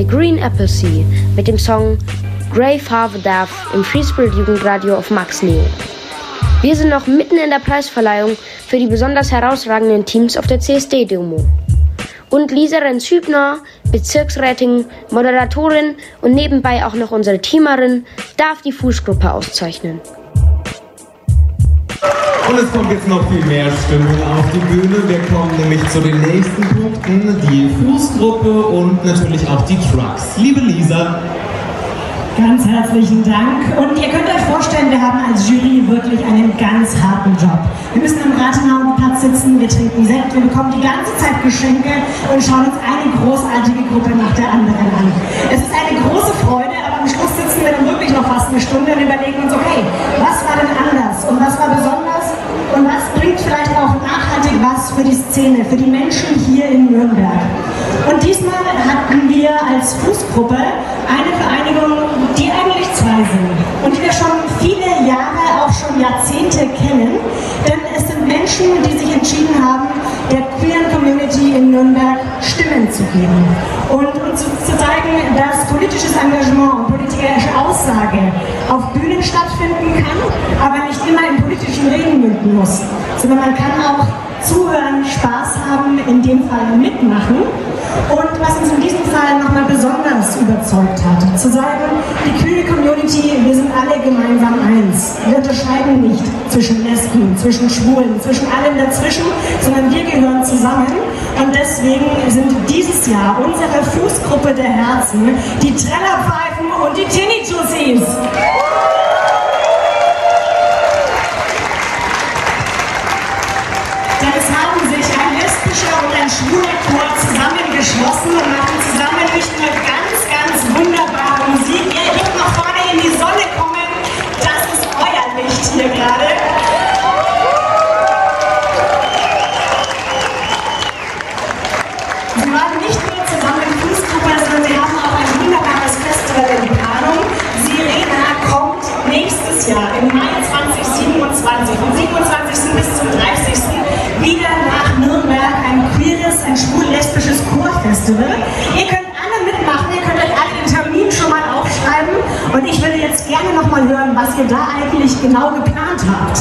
Green Apple Sea mit dem Song Grey Father Death im Free Spirit Jugendradio auf Max Neo. Wir sind noch mitten in der Preisverleihung für die besonders herausragenden Teams auf der CSD-Demo. Und Lisa Renz-Hübner, Bezirksrätin, Moderatorin und nebenbei auch noch unsere Teamerin, darf die Fußgruppe auszeichnen. Und es kommt jetzt noch viel mehr Stimmung auf die Bühne. Wir kommen nämlich zu den nächsten Punkten, die Fußgruppe und natürlich auch die Trucks. Liebe Lisa. Ganz herzlichen Dank. Und ihr könnt euch vorstellen, wir haben als Jury wirklich einen ganz harten Job. Wir müssen am Rathenauenplatz sitzen, wir trinken Sekt, wir bekommen die ganze Zeit Geschenke und schauen uns eine großartige Gruppe nach der anderen an. Es ist eine große Freude, aber am Schluss sitzen wir dann wirklich noch fast eine Stunde und überlegen uns, okay, was war denn anders und was war besonders und was bringt vielleicht auch nachhaltig was für die Szene, für die Menschen hier in Nürnberg. Und diesmal hatten wir als Fußgruppe eine Vereinigung, die eigentlich zwei sind und die wir schon viele Jahre, auch schon Jahrzehnte kennen, denn es sind Menschen, die sich entschieden haben, der queeren Community in Nürnberg Stimmen zu geben und uns zu zeigen, dass politisches Engagement und politische Aussage auf Bühnen stattfinden kann, aber nicht immer in politischen Reden münden muss, sondern man kann auch zuhören, Spaß haben, in dem Fall mitmachen. Und was uns in diesem Fall nochmal besonders überzeugt hat, zu sagen, die queere Community, wir sind alle gemeinsam eins. Wir unterscheiden nicht zwischen Lesben, zwischen Schwulen, zwischen allem dazwischen, sondern wir gehören zusammen. Und deswegen sind dieses Jahr unsere Fußgruppe der Herzen die Trellerpfeifen und die Tinnitussis. Es haben sich ein lesbischer und ein schwuler Chor zusammengeschlossen und machen zusammen nicht nur ganz, ganz wunderbare Musik. Ihr dürft nach vorne in die Sonne kommen. Das ist euer Licht hier gerade. Sie waren nicht nur zusammen Fußgruppe, sondern sie haben auch ein wunderbares Festival in Planung. Sirena kommt nächstes Jahr im Mai 2027, vom 27. bis zum 30. wieder nach Nürnberg, ein queeres, ein schwul-lesbisches Chorfestival. Ihr könnt alle mitmachen, ihr könnt euch alle den Termin schon mal aufschreiben und ich würde jetzt gerne noch mal hören, was ihr da eigentlich genau geplant habt.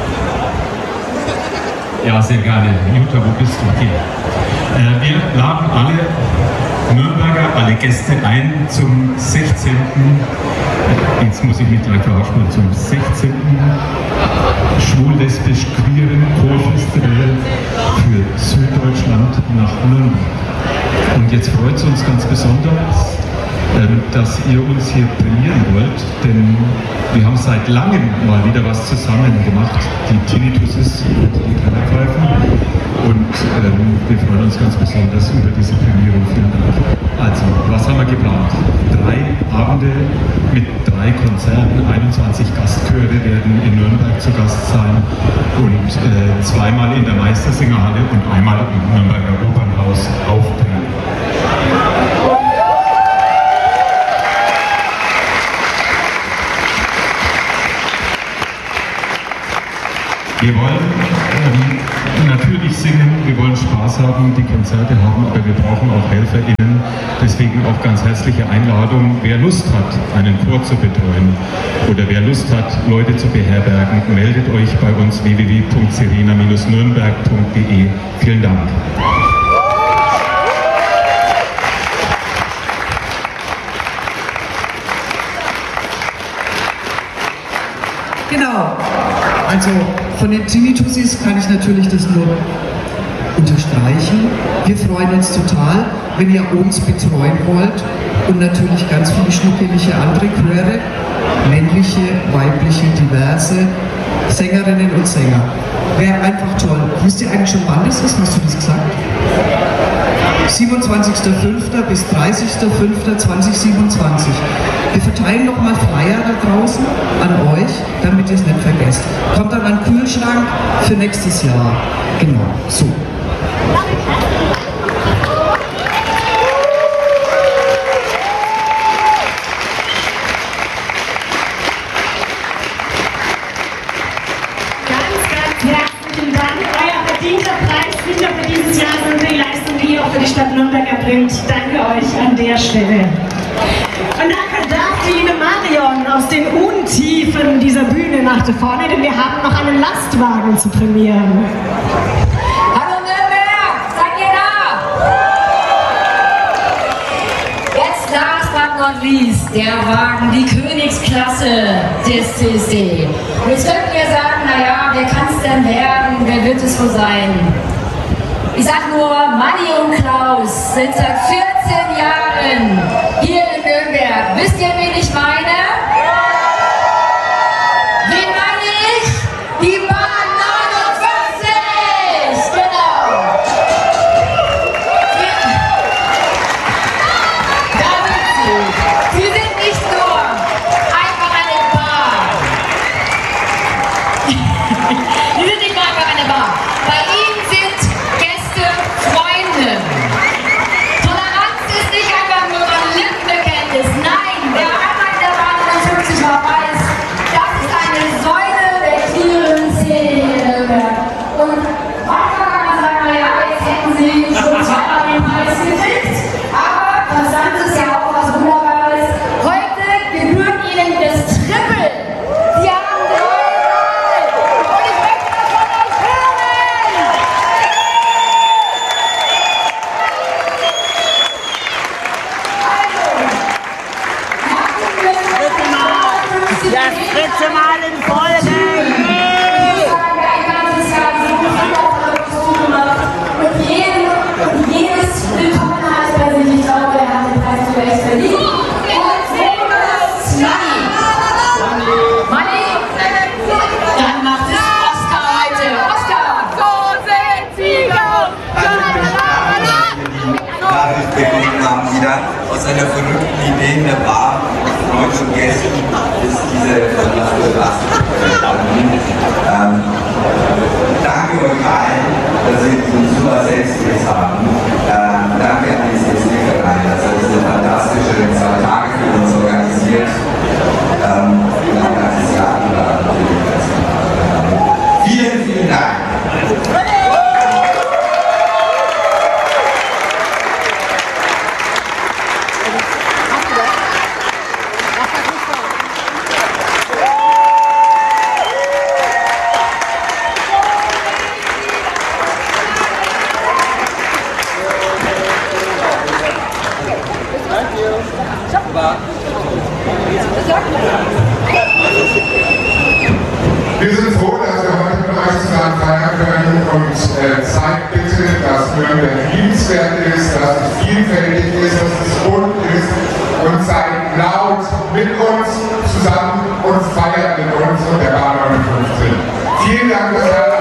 Ja, sehr gerne. Jutta, wo bist du hier? Wir laden alle Nürnberger, alle Gäste ein zum 16. Jetzt muss ich mich gleich verarschen, zum 16. schwul-lesbisch-queeren Chorfestival für Süddeutschland nach Nürnberg. Und jetzt freut es uns ganz besonders, dass ihr uns hier prämieren wollt, denn wir haben seit langem mal wieder was zusammen gemacht, die Tinnitussis und die Trellerpfeifen, und wir freuen uns ganz besonders über diese Prämierung. Also, was haben wir geplant? 3 Abende mit 3 Konzerten, 21 Gastchöre werden in Nürnberg zu Gast sein und 2-mal in der Meistersingerhalle und einmal im Nürnberger Opernhaus auftreten. Wir wollen natürlich singen, wir wollen Spaß haben, die Konzerte haben, aber wir brauchen auch HelferInnen. Deswegen auch ganz herzliche Einladung, wer Lust hat, einen Chor zu betreuen oder wer Lust hat, Leute zu beherbergen, meldet euch bei uns www.sirena-nürnberg.de. Vielen Dank. Genau. Also von den Tinnitussis kann ich natürlich das nur unterstreichen. Wir freuen uns total, wenn ihr uns betreuen wollt und natürlich ganz viele schnuckelige andere Chöre, männliche, weibliche, diverse Sängerinnen und Sänger. Wäre einfach toll. Wisst ihr eigentlich schon, wann das ist? Hast du das gesagt? 27.05. bis 30.05.2027. Wir verteilen nochmal Flyer da draußen an euch, damit ihr es nicht vergesst. Kommt dann an den Kühlschrank für nächstes Jahr. Genau, so. Herzlichen Dank, euer verdienter Preis, nicht nur für dieses Jahr, sondern für die Leistung, die ihr auch für die Stadt Nürnberg erbringt. bringt. Danke euch an der Stelle. Und dann darf die liebe Marion aus den Untiefen dieser Bühne nach vorne, denn wir haben noch einen Lastwagen zu prämieren. Hallo Nürnberg, seid ihr da? Jetzt last but not least, der Wagen, die Königsklasse des CSD. Und jetzt könnt ihr sagen, naja, wer kann es denn werden, wer wird es wohl sein? Ich sag nur, Manni und Klaus sind seit 14 Jahren hier in Nürnberg. Wisst ihr, wen ich meine? Wen meine ich? Die Bahn 49! Genau! Da sind sie. Sie sind nicht nur einfach eine Bahn. Sie sind nicht nur einfach eine Bahn. Bei ihnen sind Gäste Freunde. Toleranz ist nicht einfach nur ein Lippenbekenntnis. Nein, wer einmal in der Bahn 51 war, weiß, das ist eine Säule der queeren Szene hier in Nürnberg. Und manchmal kann man sagen, naja, jetzt hätten sie schon zweimal den Preis gekriegt. Aber Konstanz ist ja auch was Wunderbares. Heute gebührt ihnen das Triple. Sie haben 3 Mal. Und ich möchte das von euch hören. Das dritte Mal in Folge! Ein ganzes Jahr so viel Kostüm gemacht und jedes Willkommen heißt bei sich. Ich glaube, er hat den Preis zu Recht verdient. Und Thomas Manni, dann macht es Oscar heute. Oscar! Nachricht bekommen haben, wieder aus einer verrückten Idee in der Bar mit Freunden und Gästen ist diese verdammte Last. Danke euch allen, dass ihr diesen super Selbstbild haben. Danke an die CSD-Verein, dass er diese fantastische 2 Tage für uns organisiert. Und ein ganzes Jahr über natürlich das. Vielen, vielen Dank. Wir sind froh, dass wir heute mit euch zusammen feiern können und zeigt bitte, dass Nürnberg liebenswert ist, dass es vielfältig ist, dass es bunt ist und seid laut mit uns zusammen und feiert mit uns und der Bahn 59. Vielen Dank, dass ihr